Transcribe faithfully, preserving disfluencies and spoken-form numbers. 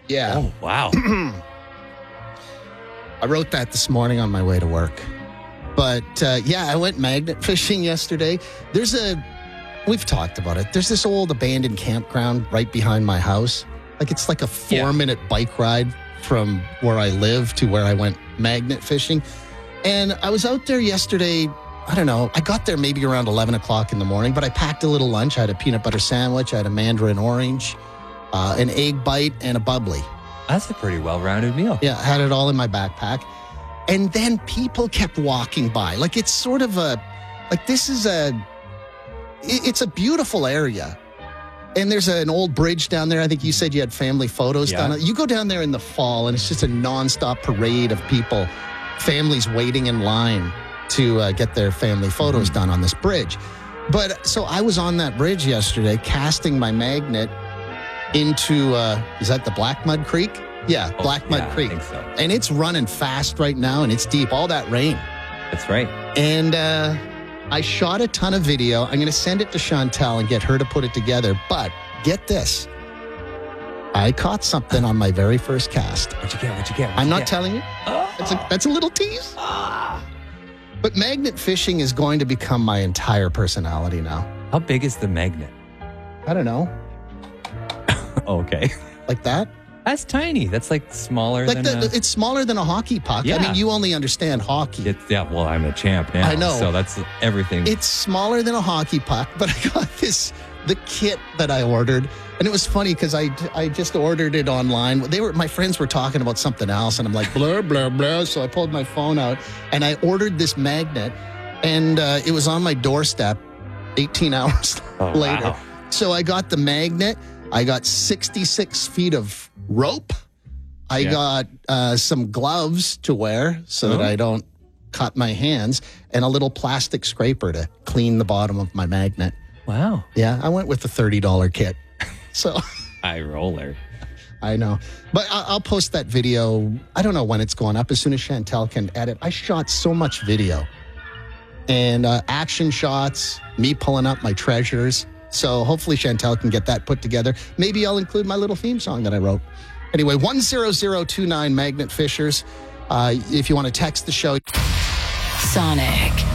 Yeah. Oh, wow. I wrote that this morning on my way to work. But, uh, yeah, I went magnet fishing yesterday. There's a, we've talked about it. There's this old abandoned campground right behind my house. Like, it's like a four-minute yeah. bike ride from where I live to where I went magnet fishing. And I was out there yesterday, I don't know, I got there maybe around eleven o'clock in the morning, but I packed a little lunch. I had a peanut butter sandwich, I had a mandarin orange, uh, an egg bite, and a bubbly. That's a pretty well-rounded meal. Yeah, I had it all in my backpack. And then people kept walking by. Like, it's sort of a, like, this is a, it's a beautiful area. And there's an old bridge down there. I think you said you had family photos yeah. done. You go down there in the fall, and it's just a nonstop parade of people, families waiting in line to uh, get their family photos mm-hmm. done on this bridge. But so I was on that bridge yesterday, casting my magnet into, uh, is that the Black Mud Creek? Yeah, oh, Black Mud yeah, Creek. I think so. And it's running fast right now, and it's deep. All that rain. That's right. And uh, I shot a ton of video. I'm going to send it to Chantel and get her to put it together. But get this. I caught something on my very first cast. What'd you get? What'd you get? What'd I'm you not get? telling you. Oh. That's a, that's a little tease. Oh. But magnet fishing is going to become my entire personality now. How big is the magnet? I don't know. Okay. Like that? That's tiny. That's like smaller like than the, a... It's smaller than a hockey puck. Yeah. I mean, you only understand hockey. It's, yeah, well, I'm a champ now. I know. So that's everything. It's smaller than a hockey puck, but I got this, the kit that I ordered. And it was funny because I, I just ordered it online. They were my friends were talking about something else, and I'm like, blah, blah, blah. So I pulled my phone out, and I ordered this magnet, and uh, it was on my doorstep eighteen hours oh, later. Wow. So I got the magnet. I got sixty-six feet of rope. I yeah. got uh, some gloves to wear so oh. that I don't cut my hands, and a little plastic scraper to clean the bottom of my magnet. Wow. Yeah, I went with the thirty dollars kit. So high roller. I know. But I'll post that video. I don't know when it's going up, as soon as Chantel can edit. I shot so much video and uh, action shots, me pulling up my treasures. So hopefully Chantel can get that put together. Maybe I'll include my little theme song that I wrote. Anyway, one zero zero two nine Magnet Fishers. Uh, if you want to text the show. Sonic.